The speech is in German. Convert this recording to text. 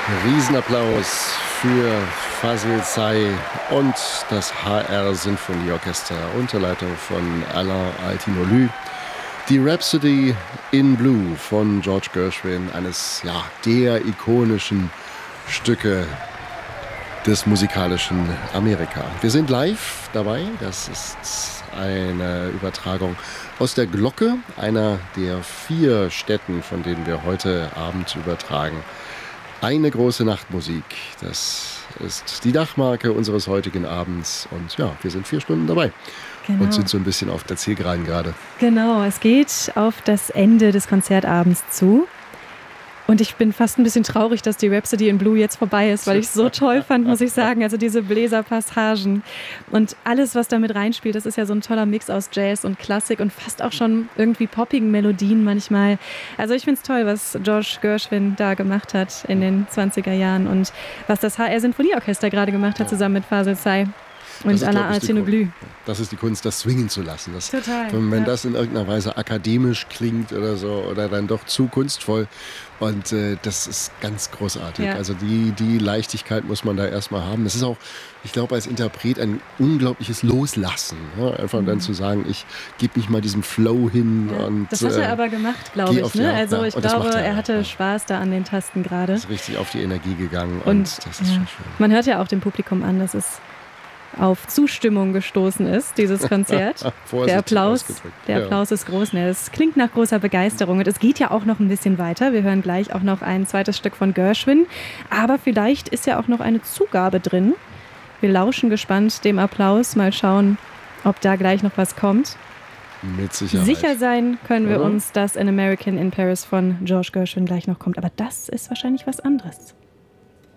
Riesenapplaus für Fazil Say und das HR Sinfonieorchester unter Leitung von Alain Altinolue. Die Rhapsody in Blue von George Gershwin, eines der ikonischen Stücke des musikalischen Amerika. Wir sind live dabei. Das ist eine Übertragung aus der Glocke, einer der 4 Städten, von denen wir heute Abend übertragen. Eine große Nachtmusik, das ist die Dachmarke unseres heutigen Abends. Und ja, wir sind 4 Stunden dabei und sind so ein bisschen auf der Zielgeraden gerade. Genau, es geht auf das Ende des Konzertabends zu. Und ich bin fast ein bisschen traurig, dass die Rhapsody in Blue jetzt vorbei ist, weil ich es so toll fand, muss ich sagen. Also diese Bläserpassagen und alles, was damit reinspielt, das ist ja so ein toller Mix aus Jazz und Klassik und fast auch schon irgendwie poppigen Melodien manchmal. Also ich finde es toll, was George Gershwin da gemacht hat in den 20er Jahren und was das HR Sinfonieorchester gerade gemacht hat, zusammen mit Fazil Say. Und Alain Altinolue. Das ist die Kunst, das swingen zu lassen. Das, total. Wenn das in irgendeiner Weise akademisch klingt oder so oder dann doch zu kunstvoll. Und das ist ganz großartig. Ja. Also die Leichtigkeit muss man da erstmal haben. Das ist auch, ich glaube, als Interpret ein unglaubliches Loslassen. Ja? Einfach dann zu sagen, ich gebe mich mal diesem Flow hin. Ja. Und das hat er aber gemacht, glaube ich. Ne? Also ich glaube, er hatte Spaß da an den Tasten gerade. Ist richtig auf die Energie gegangen und das ist schon schön. Man hört ja auch dem Publikum an, dass es auf Zustimmung gestoßen ist, dieses Konzert. Der Applaus ist groß. Es klingt nach großer Begeisterung und es geht ja auch noch ein bisschen weiter. Wir hören gleich auch noch ein zweites Stück von Gershwin, aber vielleicht ist ja auch noch eine Zugabe drin. Wir lauschen gespannt dem Applaus, mal schauen, ob da gleich noch was kommt. Mit Sicherheit. Sicher sein können wir uns, dass An American in Paris von George Gershwin gleich noch kommt, aber das ist wahrscheinlich was anderes.